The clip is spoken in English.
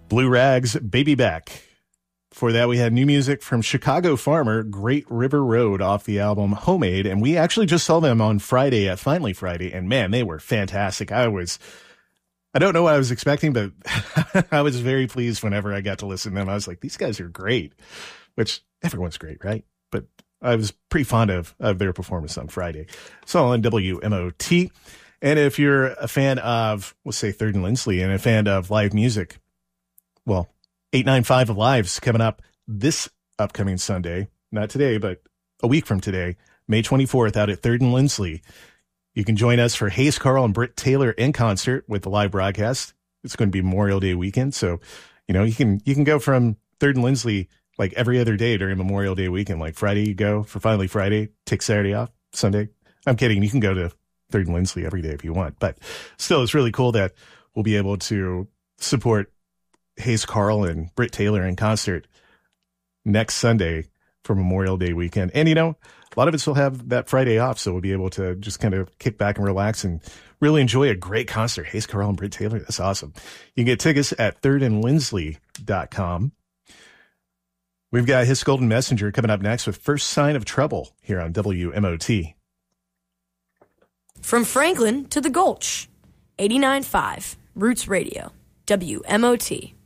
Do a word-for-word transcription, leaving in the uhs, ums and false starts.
Blue Rags, Baby Back. For that, we had new music from Chicago Farmer, Great River Road, off the album Homemade. And we actually just saw them on Friday at Finally Friday. And man, they were fantastic. I was, I don't know what I was expecting, but I was very pleased whenever I got to listen to them. I was like, these guys are great, which everyone's great, right? But I was pretty fond of, of their performance on Friday. So on W M O T. And if you're a fan of, we'll say Third and Lindsley, and a fan of live music, well, eight ninety-five Live's coming up this upcoming Sunday. Not today, but a week from today, May twenty-fourth, out at Third and Lindsley. You can join us for Hayes Carl and Britt Taylor in concert with the live broadcast. It's going to be Memorial Day weekend. So, you know, you can, you can go from Third and Lindsley like every other day during Memorial Day weekend. Like Friday, you go for Finally Friday, take Saturday off, Sunday. I'm kidding. You can go to Third and Lindsley every day if you want. But still, it's really cool that we'll be able to support Hayes Carl and Britt Taylor in concert next Sunday for Memorial Day weekend. And, you know, a lot of us will have that Friday off, so we'll be able to just kind of kick back and relax and really enjoy a great concert. Hayes Carl and Britt Taylor, that's awesome. You can get tickets at third and lindsley dot com. We've got His Golden Messenger coming up next with First Sign of Trouble here on W M O T. From Franklin to the Gulch, eighty-nine point five Roots Radio, W M O T.